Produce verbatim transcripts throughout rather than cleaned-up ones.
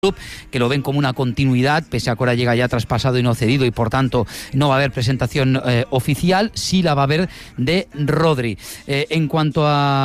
club, que lo ven como una continuidad, pese a que ahora llega ya traspasado y no cedido, y por tanto no va a haber presentación eh, oficial. Sí la va a haber de Rodri. Eh, en cuanto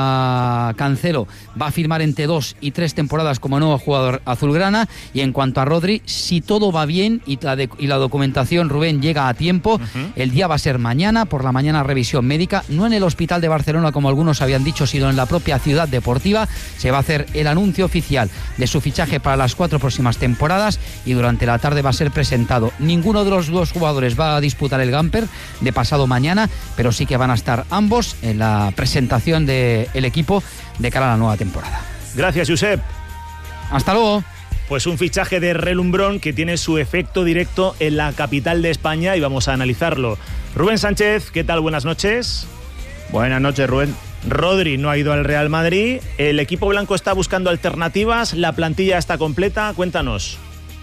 a Cancelo, va a firmar entre dos y tres temporadas como nuevo jugador azulgrana, y en cuanto a Rodri, si todo va bien y la, de, y la documentación, Rubén, llega a tiempo, uh-huh. el día va a ser mañana, por la mañana revisión médica, no en el hospital de Barcelona como algunos habían dicho, sino en la propia ciudad deportiva. Se va a hacer el anuncio oficial de su fichaje para las cuatro próximas temporadas y durante la tarde va a ser presentado. Ninguno de los dos jugadores va a disputar el Gamper de pasado mañana, pero sí que van a estar ambos en la presentación del equipo de cara a la nueva temporada. Gracias, Josep. Hasta luego. Pues un fichaje de relumbrón que tiene su efecto directo en la capital de España y vamos a analizarlo. Rubén Sánchez, ¿qué tal? Buenas noches. Buenas noches, Rubén. Rodri no ha ido al Real Madrid, el equipo blanco está buscando alternativas, la plantilla está completa, cuéntanos.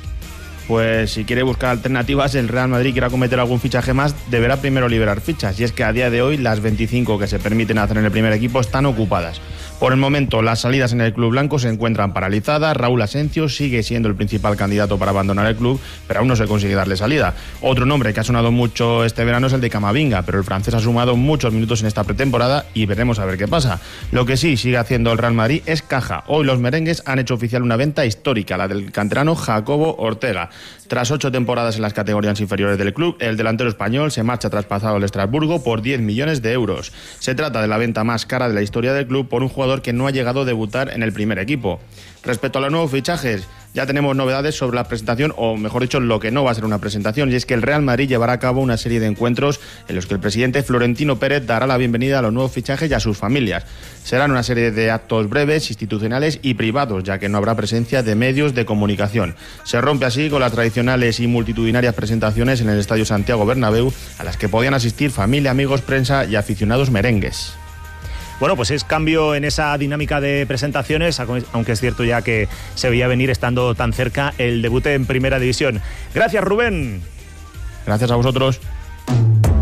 Pues si quiere buscar alternativas, el Real Madrid quiere acometer algún fichaje más, deberá primero liberar fichas, y es que a día de hoy las veinticinco que se permiten hacer en el primer equipo están ocupadas. Por el momento, las salidas en el club blanco se encuentran paralizadas. Raúl Asencio sigue siendo el principal candidato para abandonar el club, pero aún no se consigue darle salida. Otro nombre que ha sonado mucho este verano es el de Camavinga, pero el francés ha sumado muchos minutos en esta pretemporada y veremos a ver qué pasa. Lo que sí sigue haciendo el Real Madrid es caja. Hoy los merengues han hecho oficial una venta histórica, la del canterano Jacobo Ortega. Tras ocho temporadas en las categorías inferiores del club, el delantero español se marcha traspasado al Estrasburgo por diez millones de euros. Se trata de la venta más cara de la historia del club por un jugador que no ha llegado a debutar en el primer equipo. Respecto a los nuevos fichajes, ya tenemos novedades sobre la presentación, o mejor dicho, lo que no va a ser una presentación, y es que el Real Madrid llevará a cabo una serie de encuentros en los que el presidente Florentino Pérez dará la bienvenida a los nuevos fichajes y a sus familias. Serán una serie de actos breves, institucionales y privados, ya que no habrá presencia de medios de comunicación. Se rompe así con las tradicionales y multitudinarias presentaciones en el Estadio Santiago Bernabéu, a las que podían asistir familia, amigos, prensa y aficionados merengues. Bueno, pues es cambio en esa dinámica de presentaciones, aunque es cierto ya que se veía venir estando tan cerca el debut en Primera División. Gracias, Rubén. Gracias a vosotros.